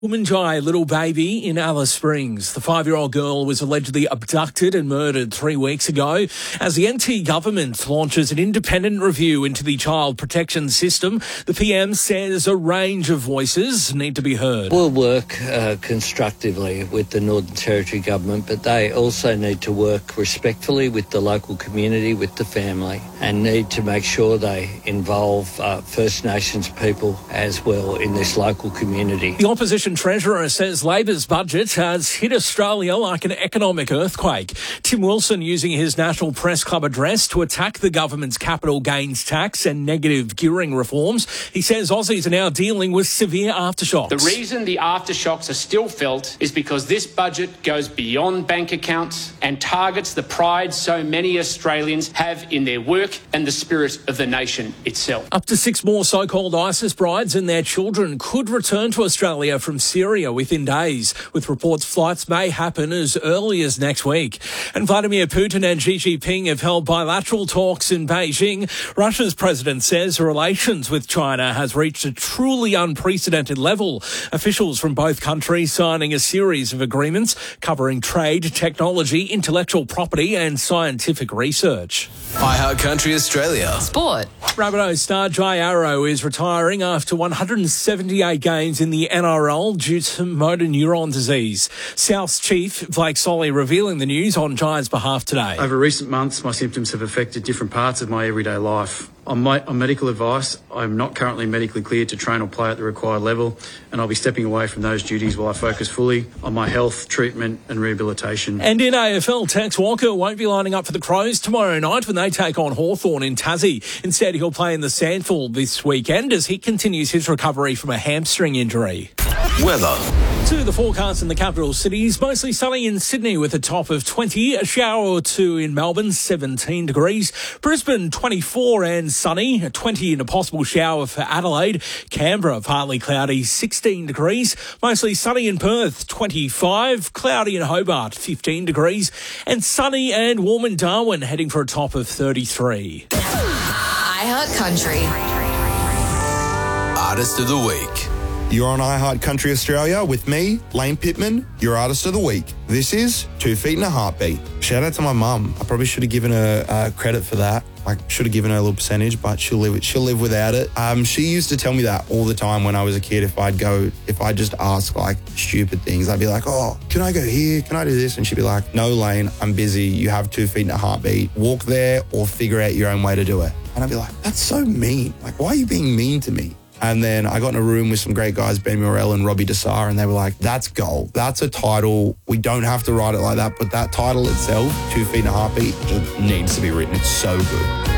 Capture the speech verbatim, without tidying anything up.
Womanjai little baby in Alice Springs. The five-year-old girl was allegedly abducted and murdered three weeks ago. As the N T government launches an independent review into the child protection system, the P M says a range of voices need to be heard. We'll work uh, constructively with the Northern Territory government, but they also need to work respectfully with the local community, with the family, and need to make sure they involve uh, First Nations people as well in this local community. The opposition Treasurer says Labor's budget has hit Australia like an economic earthquake. Tim Wilson using his National Press Club address to attack the government's capital gains tax and negative gearing reforms. He says Aussies are now dealing with severe aftershocks. The reason the aftershocks are still felt is because this budget goes beyond bank accounts and targets the pride so many Australians have in their work and the spirit of the nation itself. Up to six more so-called ISIS brides and their children could return to Australia from Syria within days, with reports flights may happen as early as next week. And Vladimir Putin and Xi Jinping have held bilateral talks in Beijing. Russia's president says relations with China has reached a truly unprecedented level. Officials from both countries signing a series of agreements covering trade, technology, intellectual property and scientific research. iHeart Country Australia. Sport. Rabbitohs star Jai Arrow is retiring after one hundred seventy-eight games in the N R L due to motor neuron disease. South's chief, Blake Solly, revealing the news on Jai's behalf today. Over recent months, my symptoms have affected different parts of my everyday life. On, my, on medical advice, I'm not currently medically cleared to train or play at the required level, and I'll be stepping away from those duties while I focus fully on my health, treatment and rehabilitation. And in A F L, Tex Walker won't be lining up for the Crows tomorrow night when they take on Hawthorn in Tassie. Instead, he'll play in the Sandful this weekend as he continues his recovery from a hamstring injury. Weather. To the forecast in the capital cities, mostly sunny in Sydney with a top of twenty, a shower or two in Melbourne, seventeen degrees, Brisbane twenty-four and sunny, twenty and a possible shower for Adelaide, Canberra partly cloudy, sixteen degrees, mostly sunny in Perth, twenty-five, cloudy in Hobart, fifteen degrees, and sunny and warm in Darwin, heading for a top of thirty-three. iHeart Country. Artist of the Week. You're on iHeart Country Australia with me, Lane Pittman, your Artist of the Week. This is Two Feet in a Heartbeat. Shout out to my mum. I probably should have given her uh, credit for that. I should have given her a little percentage, but she'll live, she'll live without it. Um, she used to tell me that all the time when I was a kid. If I'd go, if I just ask like stupid things, I'd be like, oh, can I go here? Can I do this? And she'd be like, no, Lane, I'm busy. You have two feet in a heartbeat. Walk there or figure out your own way to do it. And I'd be like, that's so mean. Like, why are you being mean to me? And then I got in a room with some great guys, Ben Morel and Robbie Desar, and they were like, that's gold. That's a title. We don't have to write it like that, but that title itself, Two Feet in a Heartbeat, just needs to be written. It's so good.